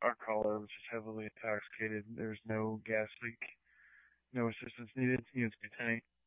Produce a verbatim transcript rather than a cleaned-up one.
our caller was just heavily intoxicated. There was no gas leak, no assistance needed. He was in a tank.